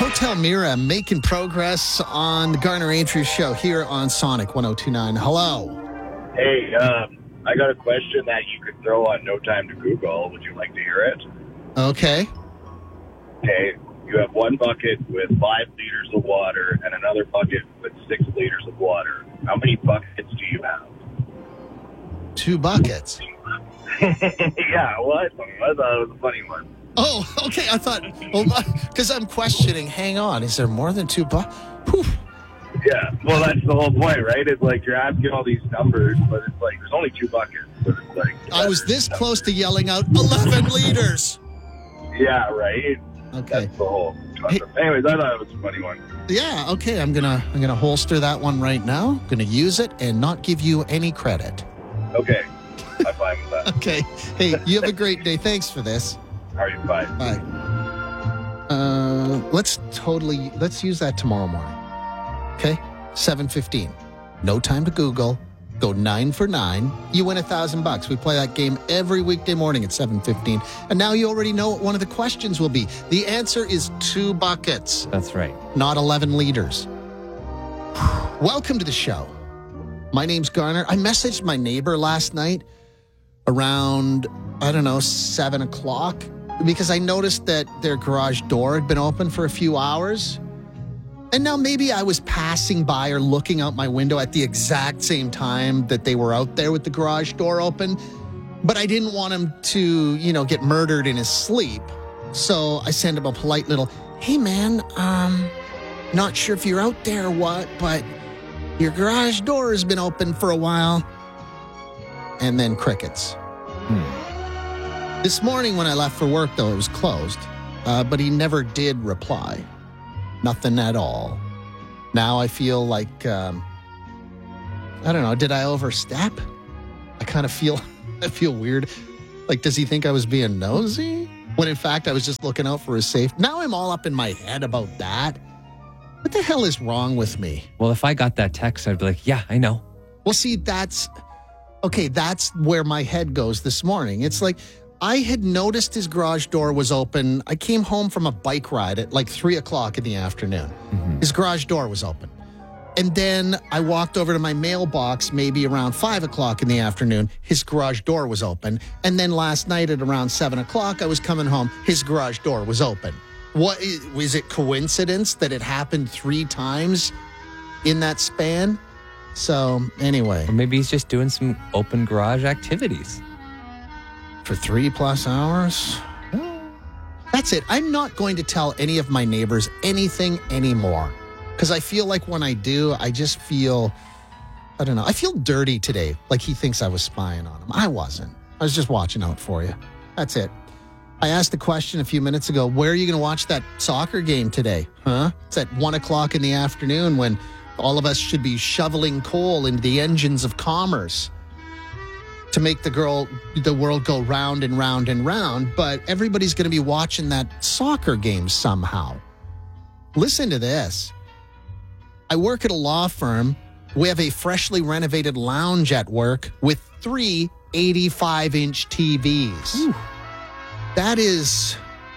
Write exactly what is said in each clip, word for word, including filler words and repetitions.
Hotel Mira making progress on the Garner Andrews show here on Sonic one oh two nine. Hello. Hey, um, I got a question that you could throw on No Time to Google. Would you like to hear it? Okay. Okay, you have one bucket with five liters of water and another bucket with six liters of water. How many buckets do you have? Two buckets. Yeah, what? I thought it was a funny one. Oh, okay. I thought, well, because I'm questioning, hang on, is there more than two buckets? Yeah, well, that's the whole point, right? It's like you're asking all these numbers, but it's like there's only two buckets. But it's like I was this close to yelling out eleven liters. Yeah, right. Okay. That's the whole concept. Hey. Anyways, I thought it was a funny one. Yeah. Okay. I'm gonna I'm gonna holster that one right now. Gonna use it and not give you any credit. Okay, I'm fine with that. Okay. Hey, you have a great day. Thanks for this. All right, bye. Bye. Uh, let's totally let's use that tomorrow morning. Okay, seven fifteen. No time to Google. Go nine for nine. You win a thousand bucks. We play that game every weekday morning at seven fifteen. And now you already know what one of the questions will be. The answer is two buckets. That's right. Not eleven liters. Welcome to the show. My name's Garner. I messaged my neighbor last night around, I don't know, seven o'clock because I noticed that their garage door had been open for a few hours. And now maybe I was passing by or looking out my window at the exact same time that they were out there with the garage door open. But I didn't want him to, you know, get murdered in his sleep. So I sent him a polite little, hey, man, um, not sure if you're out there or what, but your garage door has been open for a while. And then crickets. Hmm. This morning when I left for work, though, it was closed. Uh, but he never did reply. Nothing at all. Now I feel like, um, I don't know, did I overstep? I kind of feel, I feel weird. Like, does he think I was being nosy? When in fact, I was just looking out for his safety. Now I'm all up in my head about that. What the hell is wrong with me? Well, if I got that text, I'd be like, yeah, I know. Well, see, that's, okay, that's where my head goes this morning. It's like, I had noticed his garage door was open. I came home from a bike ride at like three o'clock in the afternoon. Mm-hmm. His garage door was open. And then I walked over to my mailbox maybe around five o'clock in the afternoon. His garage door was open. And then last night at around seven o'clock, I was coming home. His garage door was open. What, was it coincidence that it happened three times in that span? So anyway. Or maybe he's just doing some open garage activities. For three plus hours? That's it. I'm not going to tell any of my neighbors anything anymore. Because I feel like when I do, I just feel, I don't know, I feel dirty today. Like he thinks I was spying on him. I wasn't. I was just watching out for you. That's it. I asked the question a few minutes ago, where are you going to watch that soccer game today? Huh? It's at one o'clock in the afternoon when all of us should be shoveling coal into the engines of commerce to make the girl, the world go round and round and round, but everybody's going to be watching that soccer game somehow. Listen to this. I work at a law firm. We have a freshly renovated lounge at work with three eighty-five inch T Vs. Ooh. That is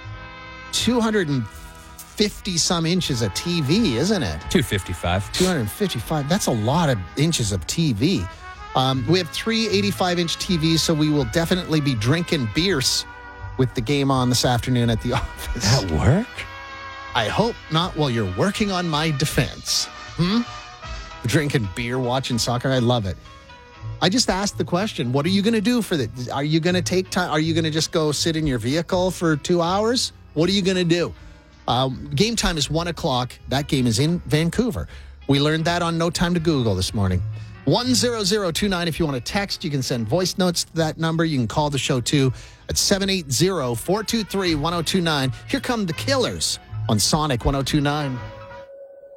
two hundred fifty some inches of T V, isn't it? two fifty-five. two hundred fifty-five. That's a lot of inches of T V. Um, we have three eighty-five inch T Vs, so we will definitely be drinking beers with the game on this afternoon at the office. At work? I hope not while you're working on my defense. Hmm? Drinking beer, watching soccer. I love it. I just asked the question, what are you going to do for this? Are you going to take time? Are you going to just go sit in your vehicle for two hours? What are you going to do? Um, game time is one o'clock. That game is in Vancouver. We learned that on No Time to Google this morning. one zero zero two nine if you want to text. You can send voice notes to that number. You can call the show too at seven eight zero, four two three, one zero two nine. Here come the Killers on Sonic one oh two nine.